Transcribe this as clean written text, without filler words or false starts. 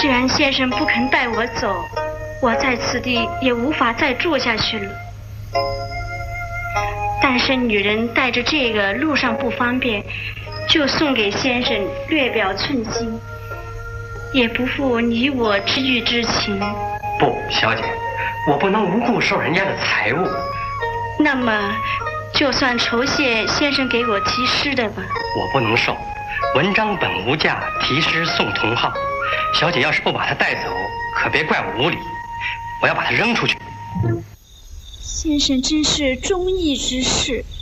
既然先生不肯带我走，我在此地也无法再住下去了。但是女人带着这个路上不方便，就送给先生略表寸心，也不负你我知遇之情。 不，小姐，我不能无故收人家的财物。 那么就算酬谢先生给我题诗的吧。 我不能收，文章本无价，题诗送同好。小姐要是不把它带走，可别怪我无礼，我要把它扔出去。 先生真是忠义之士。